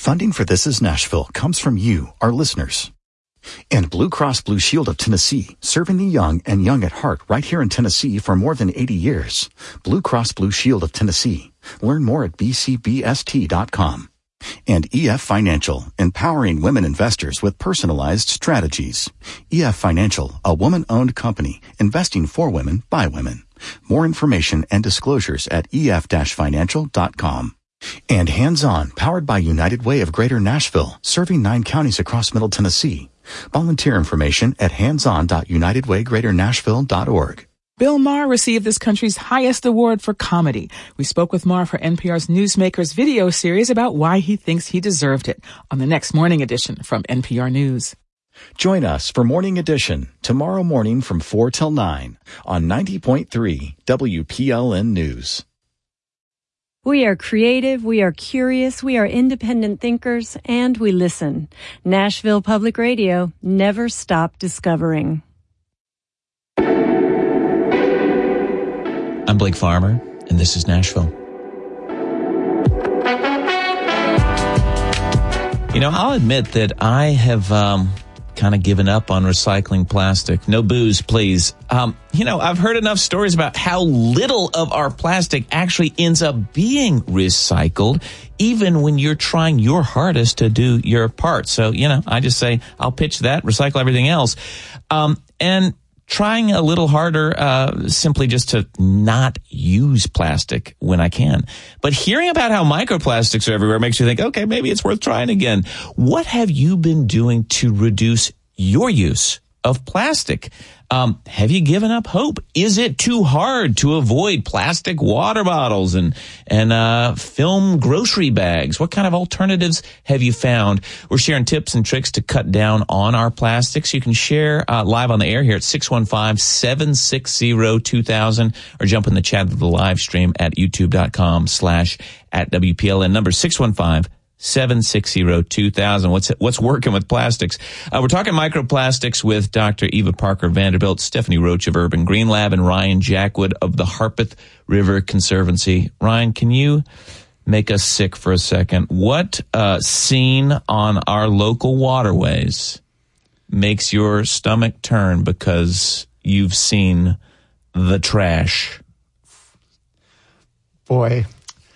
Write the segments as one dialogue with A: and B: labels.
A: Funding for This Is Nashville comes from you, our listeners. And Blue Cross Blue Shield of Tennessee, serving the young and young at heart right here in Tennessee for more than 80 years. Blue Cross Blue Shield of Tennessee. Learn more at bcbst.com. And EF Financial, empowering women investors with personalized strategies. EF Financial, a woman-owned company, investing for women by women. More information and disclosures at ef-financial.com. And Hands On, powered by United Way of Greater Nashville, serving 9 counties across Middle Tennessee. Volunteer information at handson.unitedwaygreaternashville.org.
B: Bill Maher received this country's highest award for comedy. We spoke with Maher for NPR's Newsmakers video series about why he thinks he deserved it on the next Morning Edition from NPR News.
A: Join us for Morning Edition tomorrow morning from 4 till 9 on 90.3 WPLN News.
C: We are creative, we are curious, we are independent thinkers, and we listen. Nashville Public Radio, never stop discovering.
D: I'm Blake Farmer, and this is Nashville. You know, I'll admit that I have kind of given up on recycling plastic. No booze, please. I've heard enough stories about how little of our plastic actually ends up being recycled, even when you're trying your hardest to do your part. So, I just say I'll pitch that, recycle everything else. And trying a little harder, simply just to not use plastic when I can. But hearing about how microplastics are everywhere makes you think, okay, maybe it's worth trying again. What have you been doing to reduce your use of plastic? Have you given up hope? Is it too hard to avoid plastic water bottles and film grocery bags? What kind of alternatives have you found? We're sharing tips and tricks to cut down on our plastics. You can share live on the air here at 615-760-2000 or jump in the chat of the live stream at youtube.com/@WPLN. Number 615-760-2000. What's working with plastics? We're talking microplastics with Dr. Eva Parker Vanderbilt, Stephanie Roach of Urban Green Lab, and Ryan Jackwood of the Harpeth River Conservancy. Ryan, can you make us sick for a second? What scene on our local waterways makes your stomach turn because you've seen the trash?
E: Boy.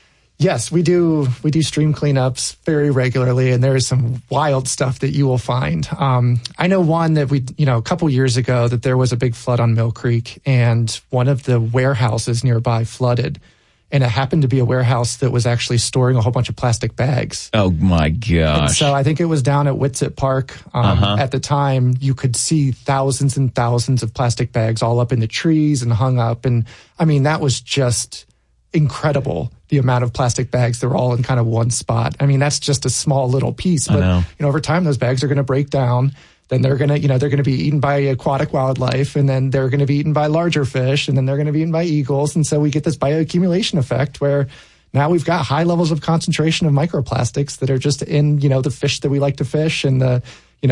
E: Yes, we do stream cleanups very regularly, and there is some wild stuff that you will find. I know one that a couple years ago that there was a big flood on Mill Creek, and one of the warehouses nearby flooded, and it happened to be a warehouse that was actually storing a whole bunch of plastic bags.
D: Oh my gosh.
E: And so I think it was down at Whitsett Park. At the time, you could see thousands and thousands of plastic bags all up in the trees and hung up. And I mean, that was just incredible, the amount of plastic bags that were all in kind of one spot. I mean, that's just a small little piece, but over time those bags are going to break down. Then they're going to be eaten by aquatic wildlife, and then they're going to be eaten by larger fish, and then they're going to be eaten by eagles. And so we get this bioaccumulation effect where now we've got high levels of concentration of microplastics that are just in, the fish that we like to fish and the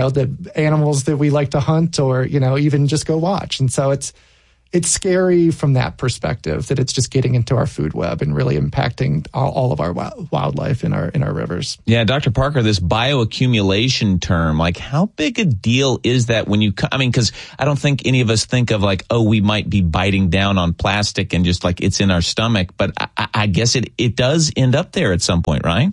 E: animals that we like to hunt or, even just go watch. And so it's scary from that perspective that it's just getting into our food web and really impacting all of our wildlife in our rivers.
D: Yeah, Dr. Parker, this bioaccumulation term, like how big a deal is that when because I don't think any of us think of we might be biting down on plastic and just like it's in our stomach, but I guess it does end up there at some point, right?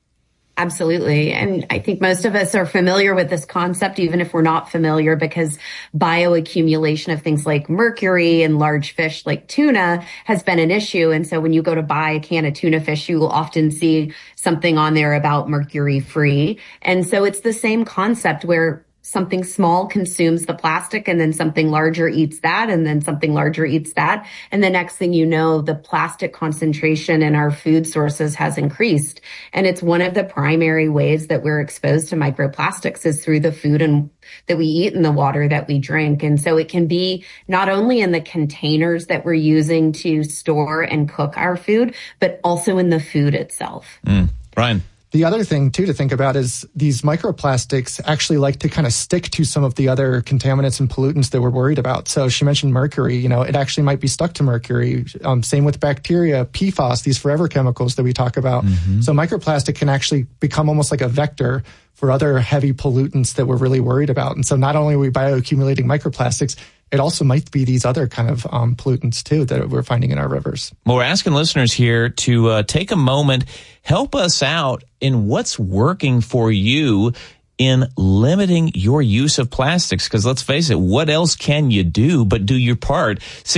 F: Absolutely. And I think most of us are familiar with this concept, even if we're not familiar, because bioaccumulation of things like mercury and large fish like tuna has been an issue. And so when you go to buy a can of tuna fish, you will often see something on there about mercury free. And so it's the same concept where something small consumes the plastic and then something larger eats that and then something larger eats that. And the next thing you know, the plastic concentration in our food sources has increased. And it's one of the primary ways that we're exposed to microplastics is through the food that we eat and the water that we drink. And so it can be not only in the containers that we're using to store and cook our food, but also in the food itself.
D: Ryan.
E: The other thing, too, to think about is these microplastics actually like to kind of stick to some of the other contaminants and pollutants that we're worried about. So she mentioned mercury. It actually might be stuck to mercury. Same with bacteria, PFAS, these forever chemicals that we talk about. Mm-hmm. So microplastic can actually become almost like a vector for other heavy pollutants that we're really worried about. And so not only are we bioaccumulating microplastics, it also might be these other kind of pollutants, too, that we're finding in our rivers.
D: Well, we're asking listeners here to take a moment, help us out in what's working for you in limiting your use of plastics. Because let's face it, what else can you do but do your part?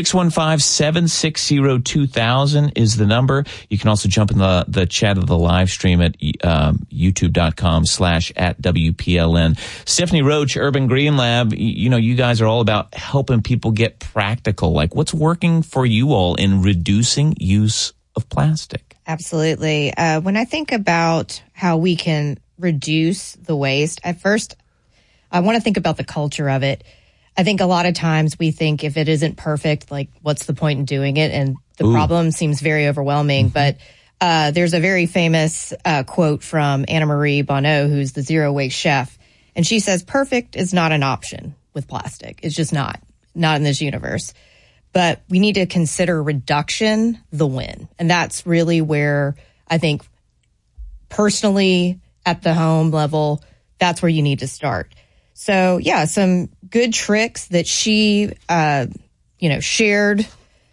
D: 615-760-2000 is the number. You can also jump in the chat of the live stream at youtube.com/@WPLN. Stephanie Roach, Urban Green Lab, you guys are all about helping people get practical. Like, what's working for you all in reducing use of plastic?
G: Absolutely. When I think about how we can reduce the waste, at first, I want to think about the culture of it. I think a lot of times we think if it isn't perfect, like, what's the point in doing it? And the problem seems very overwhelming. But there's a very famous quote from Anna Marie Bonneau, who's the zero waste chef. And she says, perfect is not an option with plastic. It's just not in this universe. But we need to consider reduction the win. And that's really where I think personally at the home level, that's where you need to start. So yeah, some good tricks that she, shared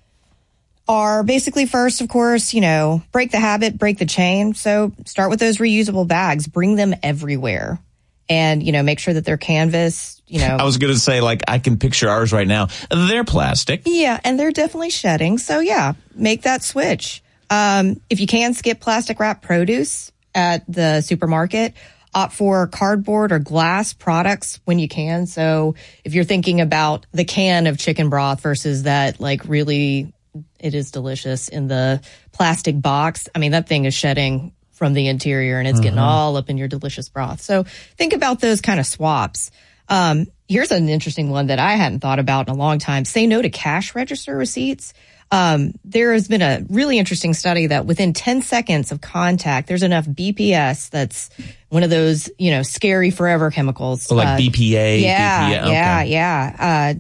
G: are basically first, of course, break the habit, break the chain. So start with those reusable bags, bring them everywhere. And, make sure that they're canvas,
D: I was going to say, I can picture ours right now. They're plastic.
G: Yeah, and they're definitely shedding. So, yeah, make that switch. If you can skip plastic wrap produce at the supermarket, opt for cardboard or glass products when you can. So if you're thinking about the can of chicken broth versus that, really, it is delicious in the plastic box. I mean, that thing is shedding from the interior and it's getting all up in your delicious broth. So think about those kind of swaps. Here's an interesting one that I hadn't thought about in a long time. Say no to cash register receipts. There has been a really interesting study that within 10 seconds of contact, there's enough BPS, that's one of those, scary forever chemicals.
D: So like BPA?
G: Yeah.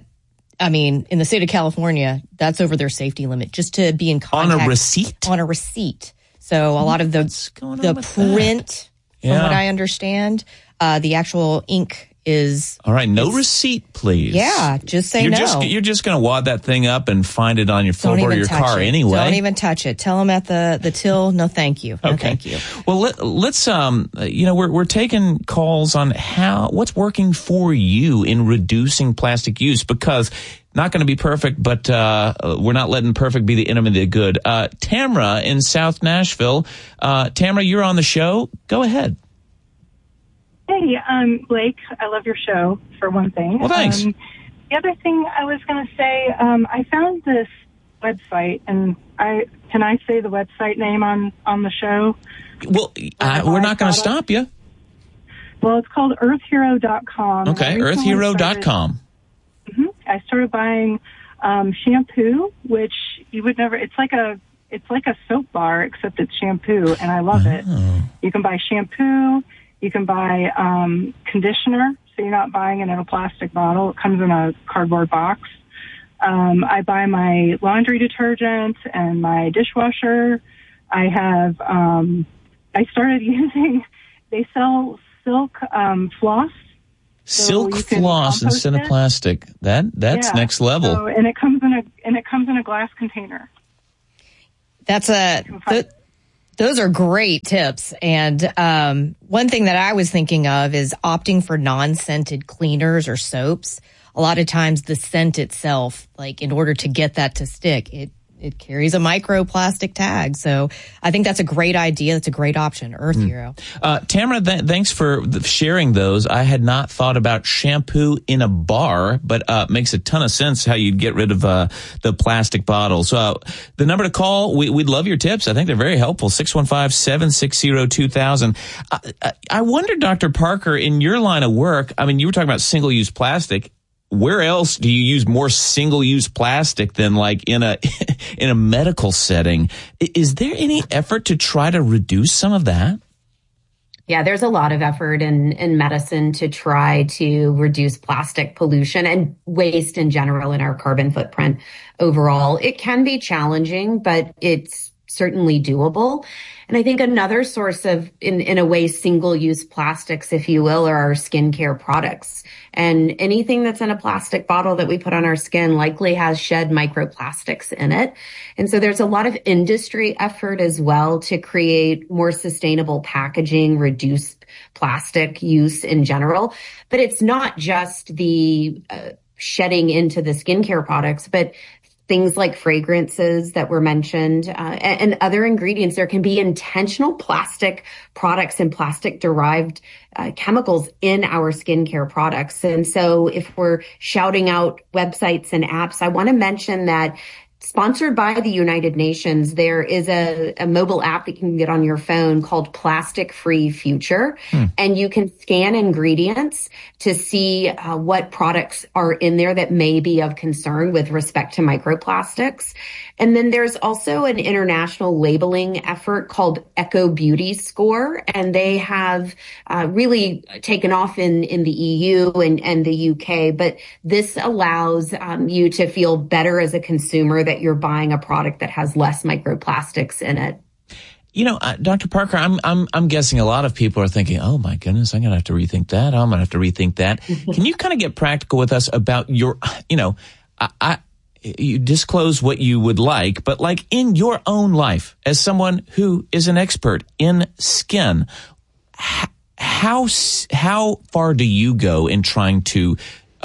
G: In the state of California, that's over their safety limit just to be in contact.
D: On a receipt?
G: On a receipt. So a lot of the print, from what I understand, the actual ink is...
D: All right, no receipt, please.
G: Yeah, just say no.
D: You're just going to wad that thing up and find it on your floorboard of your car anyway.
G: Don't even touch it. Tell them at the till, no thank you. No thank you.
D: Well, let's we're taking calls on what's working for you in reducing plastic use, because not going to be perfect, but we're not letting perfect be the enemy of the good. Tamara in South Nashville. Tamara, you're on the show. Go ahead.
H: Hey, Blake, I love your show, for one thing.
D: Well, thanks.
H: The other thing I was going to say, I found this website, and can I say the website name on the show?
D: Well, we're not going to stop you.
H: Well, it's called earthhero.com.
D: Okay, earthhero.com.
H: I started buying shampoo, which you would never. It's like a soap bar, except it's shampoo, and I love it. You can buy shampoo. You can buy conditioner, so you're not buying it in a plastic bottle. It comes in a cardboard box. I buy my laundry detergent and my dishwasher. I have. I started using. They sell silk floss.
D: Silk floss instead of plastic. That's next level.
H: So, and it comes in a glass container.
G: Those are great tips. And one thing that I was thinking of is opting for non-scented cleaners or soaps. A lot of times the scent itself, in order to get that to stick, it carries a microplastic tag. So I think that's a great idea. That's a great option. Earth Hero.
D: Tamara, thanks for sharing those. I had not thought about shampoo in a bar, but makes a ton of sense how you'd get rid of the plastic bottles. The number to call, we'd love your tips. I think they're very helpful. 615-760-2000. I wonder, Dr. Parker, in your line of work, you were talking about single-use plastic. Where else do you use more single-use plastic than in a medical setting? Is there any effort to try to reduce some of that?
F: Yeah, there's a lot of effort in medicine to try to reduce plastic pollution and waste in general in our carbon footprint overall. It can be challenging, but it's certainly doable. And I think another source of, in a way, single-use plastics, if you will, are our skincare products. And anything that's in a plastic bottle that we put on our skin likely has shed microplastics in it. And so there's a lot of industry effort as well to create more sustainable packaging, reduce plastic use in general. But it's not just the shedding into the skincare products, but things like fragrances that were mentioned and other ingredients. There can be intentional plastic products and plastic derived chemicals in our skincare products. And so if we're shouting out websites and apps, I want to mention that sponsored by the United Nations, there is a mobile app that you can get on your phone called Plastic Free Future. And you can scan ingredients to see what products are in there that may be of concern with respect to microplastics. And then there's also an international labeling effort called Eco Beauty Score, and they have really taken off in the EU and the UK. But this allows you to feel better as a consumer that you're buying a product that has less microplastics in it.
D: You know, Dr. Parker, I'm guessing a lot of people are thinking, oh my goodness, I'm going to have to rethink that. I'm going to have to rethink that. Can you kind of get practical with us about your, you know, you disclose what you would like, but like in your own life, as someone who is an expert in skin, how far do you go in trying to,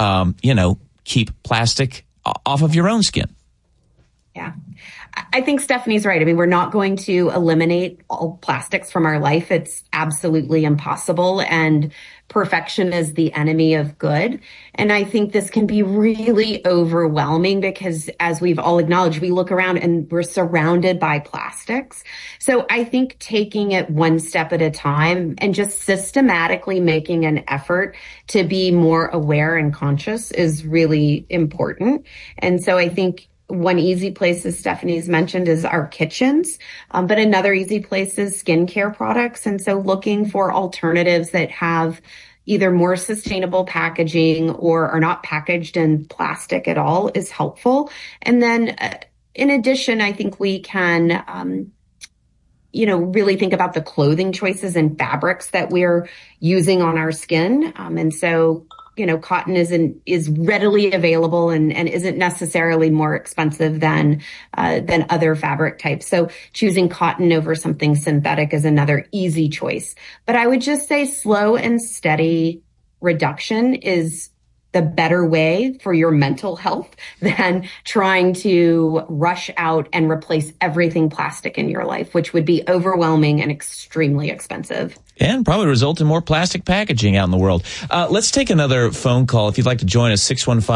D: keep plastic off of your own skin?
F: Yeah, I think Stephanie's right. I mean, we're not going to eliminate all plastics from our life. It's absolutely impossible. And perfection is the enemy of good. And I think this can be really overwhelming because, as we've all acknowledged, we look around and we're surrounded by plastics. So I think taking it one step at a time and just systematically making an effort to be more aware and conscious is really important. And so I think one easy place, as Stephanie's mentioned, is our kitchens. But another easy place is skincare products. And so looking for alternatives that have either more sustainable packaging or are not packaged in plastic at all is helpful. And then in addition, I think we can, really think about the clothing choices and fabrics that we're using on our skin. And so cotton is readily available and isn't necessarily more expensive than other fabric types. So choosing cotton over something synthetic is another easy choice. But I would just say slow and steady reduction is the better way for your mental health than trying to rush out and replace everything plastic in your life, which would be overwhelming and extremely expensive.
D: And probably result in more plastic packaging out in the world. Let's take another phone call. If you'd like to join us,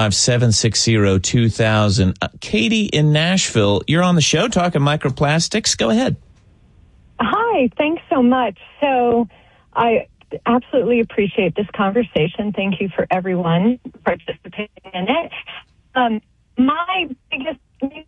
D: 615-760-2000. Katie in Nashville, you're on the show talking microplastics. Go ahead.
I: Hi, thanks so much. So I absolutely appreciate this conversation. Thank you for everyone participating in it. My biggest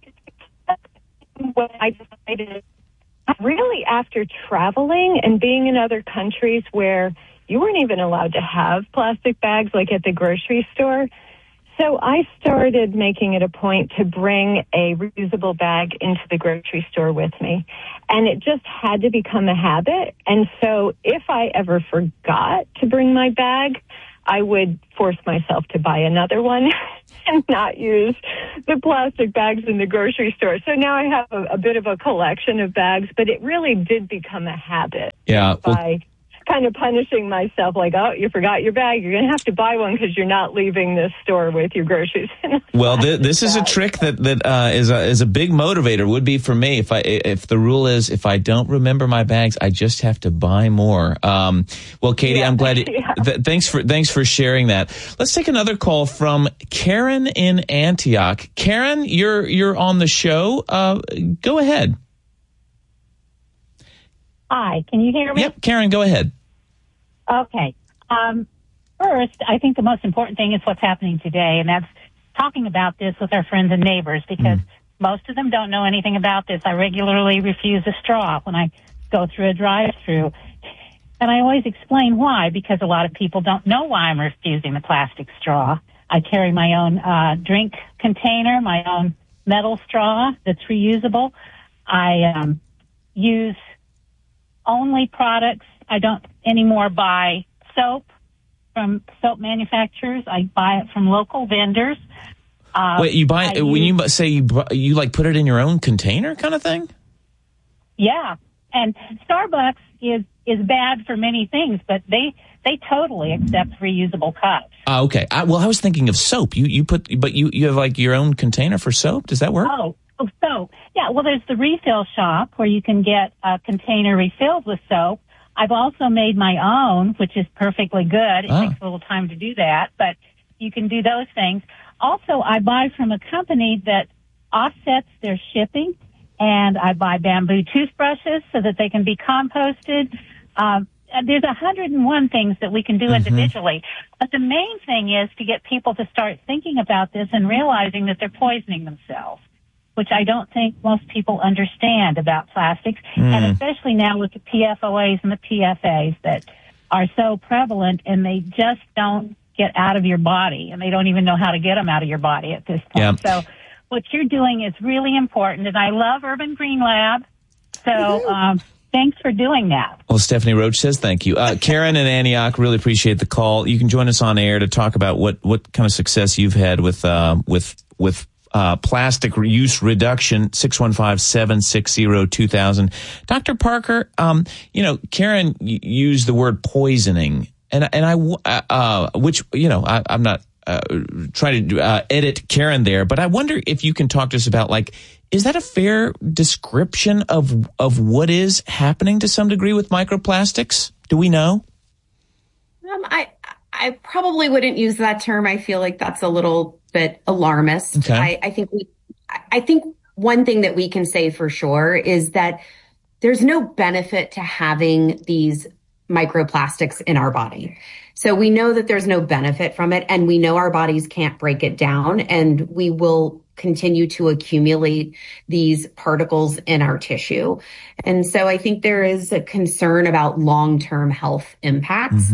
I: what I decided really after traveling and being in other countries where you weren't even allowed to have plastic bags like at the grocery store. So I started making it a point to bring a reusable bag into the grocery store with me. And it just had to become a habit. And so if I ever forgot to bring my bag, I would force myself to buy another one and not use the plastic bags in the grocery store. So now I have a bit of a collection of bags, but it really did become a habit.
D: Yeah.
I: By kind of punishing myself, like, oh, you forgot your bag. You're going to have to buy one because you're not leaving this store with your groceries.
D: Well, this is a trick that is a big motivator. Would be for me if the rule is if I don't remember my bags, I just have to buy more. Well, Katie, I'm glad. Thanks for sharing that. Let's take another call from Karen in Antioch. Karen, you're on the show. Go ahead.
J: Hi, can you hear me?
D: Yep, Karen, go ahead.
J: Okay. First, I think the most important thing is what's happening today, and that's talking about this with our friends and neighbors, because most of them don't know anything about this. I regularly refuse a straw when I go through a drive-through. And I always explain why, because a lot of people don't know why I'm refusing the plastic straw. I carry my own drink container, my own metal straw that's reusable. I use only products. I don't anymore buy soap from soap manufacturers. I buy it from local vendors.
D: Wait, you buy it when you say you like put it in your own container kind of thing?
J: Yeah, and Starbucks is bad for many things, but they totally accept reusable cups.
D: Okay. I was thinking of soap. You have like your own container for soap. Does that work?
J: Oh, soap. Yeah. Well, there's the refill shop where you can get a container refilled with soap. I've also made my own, which is perfectly good. It takes a little time to do that, but you can do those things. Also, I buy from a company that offsets their shipping, and I buy bamboo toothbrushes so that they can be composted. There's 101 things that we can do individually. But the main thing is to get people to start thinking about this and realizing that they're poisoning themselves, which I don't think most people understand about plastics, and especially now with the PFOAs and the PFAs that are so prevalent, and they just don't get out of your body, and they don't even know how to get them out of your body at this point. So what you're doing is really important, and I love Urban Green Lab, so thanks for doing that.
D: Well, Stephanie Roach says thank you. Karen and Antioch, really appreciate the call. You can join us on air to talk about what kind of success you've had with plastic use reduction, 615-760-2000. Dr. Parker, Karen used the word poisoning, and I which, I'm not trying to edit Karen there, but I wonder if you can talk to us about, like, is that a fair description of what is happening to some degree with microplastics? Do we know?
F: I probably wouldn't use that term. I feel like that's a little bit alarmist.
D: Okay.
F: I think one thing that we can say for sure is that there's no benefit to having these microplastics in our body. So we know that there's no benefit from it, and we know our bodies can't break it down, and we will continue to accumulate these particles in our tissue. And so I think there is a concern about long-term health impacts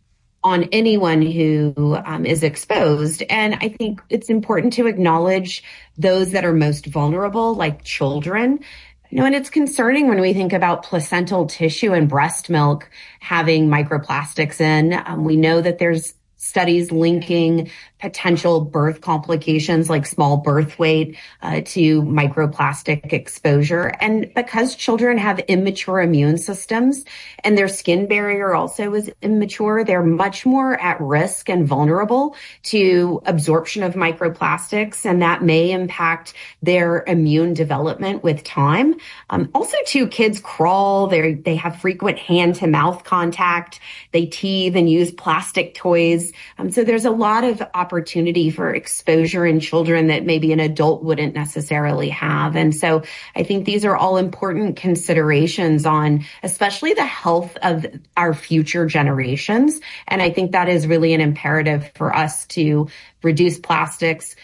F: on anyone who is exposed. And I think it's important to acknowledge those that are most vulnerable, like children. And it's concerning when we think about placental tissue and breast milk having microplastics in. We know that there's studies linking potential birth complications like small birth weight to microplastic exposure. And because children have immature immune systems and their skin barrier also is immature, they're much more at risk and vulnerable to absorption of microplastics, and that may impact their immune development with time. Also, too, kids crawl, they have frequent hand-to-mouth contact, they teethe and use plastic toys. So there's a lot of opportunity for exposure in children that maybe an adult wouldn't necessarily have. And so I think these are all important considerations on especially the health of our future generations. And I think that is really an imperative for us to reduce plastics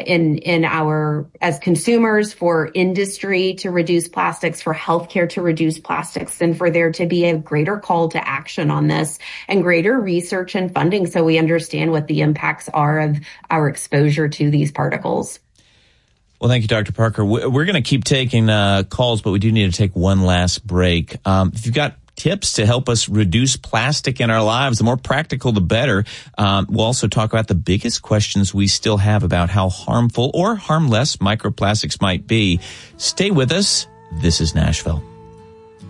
F: in our, as consumers, for industry to reduce plastics, for healthcare to reduce plastics, and for there to be a greater call to action on this and greater research and funding so we understand what the impacts are of our exposure to these particles.
D: Well, thank you, Dr. Parker. We're going to keep taking calls, but we do need to take one last break. If you've got tips to help us reduce plastic in our lives, the more practical, the better. We'll also talk about the biggest questions we still have about how harmful or harmless microplastics might be. Stay with us. This is Nashville.